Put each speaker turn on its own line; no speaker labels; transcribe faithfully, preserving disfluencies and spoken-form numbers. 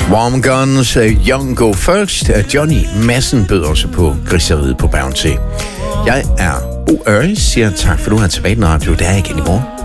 Warm Guns, uh, Young Go First. Uh, Johnny Madsen bød også på griseriet på Bounty. Jeg er O Øres, siger tak for du har tilbage i den radio. Det er igen i morgen.